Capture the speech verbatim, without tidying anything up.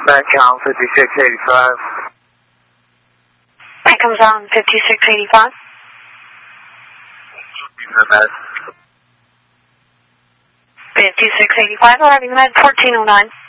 That count fifty-six eighty-five. That comes on fifty-six eighty-five. fifty-six eighty-five, arriving at fourteen oh nine.